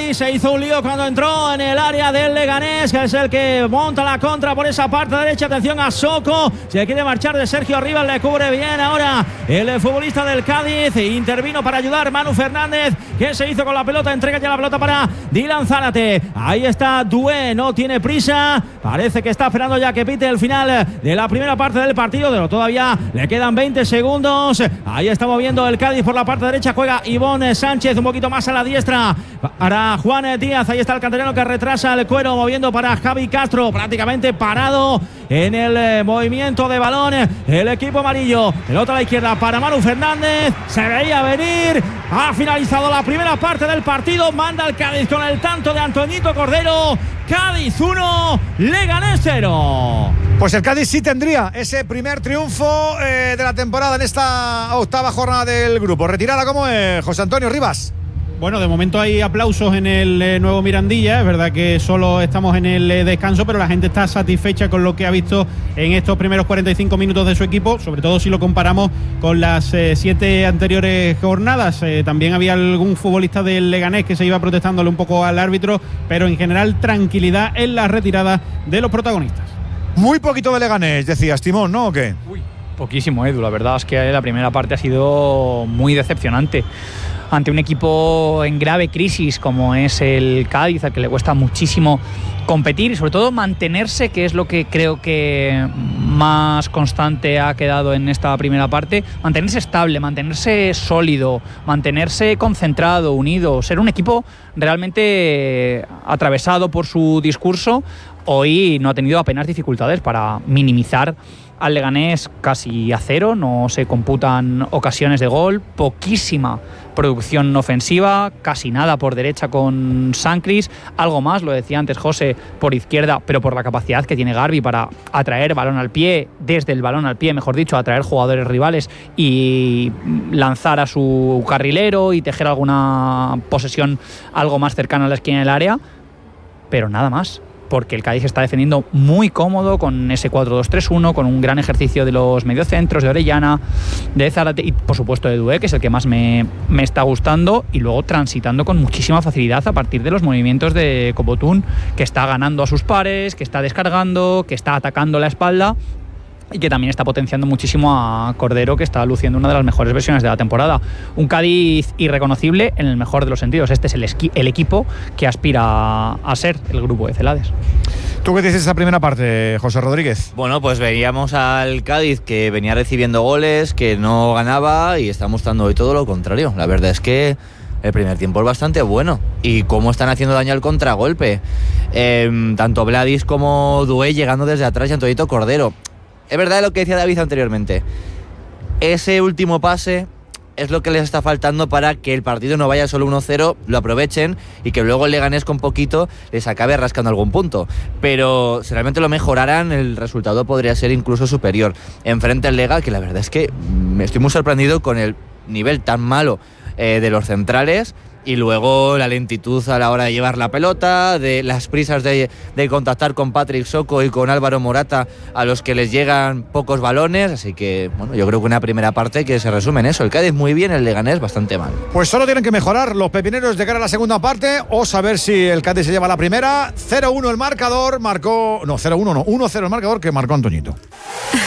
Cádiz se hizo un lío cuando entró en el área del Leganés, que es el que monta la contra por esa parte derecha. Atención a Soko, se quiere marchar de Sergio Rivas, le cubre bien ahora el futbolista del Cádiz. Intervino para ayudar Manu Fernández, que se hizo con la pelota, entrega ya la pelota para Dylan Zárate. Ahí está Doué, no tiene prisa, parece que está esperando ya que pite el final de la primera parte del partido, pero todavía le quedan 20 segundos. Ahí está moviendo el Cádiz por la parte derecha, juega Ivonne Sánchez un poquito más a la diestra para Juan Díaz. Ahí está el canterano que retrasa el cuero, moviendo para Javi Castro, prácticamente parado en el movimiento de balón el equipo amarillo. Pelota a la izquierda para Manu Fernández, se veía venir. Ha finalizado la primera parte del partido, manda el Cádiz con el tanto de Antoñito Cordero. Cádiz 1, Leganés 0. Pues el Cádiz sí tendría ese primer triunfo de la temporada en esta octava jornada del grupo. Retirada, ¿cómo es, José Antonio Rivas? Bueno, de momento hay aplausos en el nuevo Mirandilla. Es verdad que solo estamos en el descanso, pero la gente está satisfecha con lo que ha visto en estos primeros 45 minutos de su equipo, sobre todo si lo comparamos con las 7 anteriores jornadas. También había algún futbolista del Leganés que se iba protestándole un poco al árbitro, pero en general tranquilidad en la retirada de los protagonistas. Muy poquito de Leganés, decías, Timón, ¿no? ¿O qué? Poquísimo, Edu. La verdad es que la primera parte ha sido muy decepcionante. Ante un equipo en grave crisis como es el Cádiz, al que le cuesta muchísimo competir y sobre todo mantenerse, que es lo que creo que más constante ha quedado en esta primera parte, mantenerse estable, mantenerse sólido, mantenerse concentrado, unido, ser un equipo realmente atravesado por su discurso. Hoy no ha tenido apenas dificultades para minimizar al Leganés casi a cero, no se computan ocasiones de gol, poquísima producción ofensiva, casi nada por derecha con Sancris, algo más, lo decía antes José, por izquierda, pero por la capacidad que tiene Garbi para atraer balón al pie, desde el balón al pie, mejor dicho, atraer jugadores rivales y lanzar a su carrilero y tejer alguna posesión algo más cercana a la esquina del área, pero nada más. Porque el Cádiz está defendiendo muy cómodo con ese 4-2-3-1, con un gran ejercicio de los mediocentros, de Orellana, de Zárate y por supuesto de Doué, que es el que más me está gustando, y luego transitando con muchísima facilidad a partir de los movimientos de Cobotún, que está ganando a sus pares, que está descargando, que está atacando la espalda y que también está potenciando muchísimo a Cordero, que está luciendo una de las mejores versiones de la temporada. Un Cádiz irreconocible en el mejor de los sentidos. Este es el equipo que aspira a ser el grupo de Celades. ¿Tú qué dices de esta primera parte, José Rodríguez? Bueno, pues veíamos al Cádiz que venía recibiendo goles, que no ganaba, y está mostrando hoy todo lo contrario. La verdad es que el primer tiempo es bastante bueno. Y cómo están haciendo daño al contragolpe. Tanto Vladis como Doué llegando desde atrás y Antoñito Cordero. Es verdad lo que decía David anteriormente. Ese último pase es lo que les está faltando para que el partido no vaya solo 1-0, lo aprovechen y que luego el Leganés con poquito les acabe rascando algún punto. Pero si realmente lo mejoraran, el resultado podría ser incluso superior. Enfrente al Lega, que la verdad es que me estoy muy sorprendido con el nivel tan malo de los centrales. Y luego la lentitud a la hora de llevar la pelota, de las prisas de contactar con Patrick Soko y con Álvaro Morata, a los que les llegan pocos balones. Así que, bueno, yo creo que una primera parte que se resume en eso. El Cádiz muy bien, el Leganés bastante mal. Pues solo tienen que mejorar los pepineros de cara a la segunda parte o saber si el Cádiz se lleva la primera. 0-1 el marcador, 1-0 el marcador que marcó Antoñito.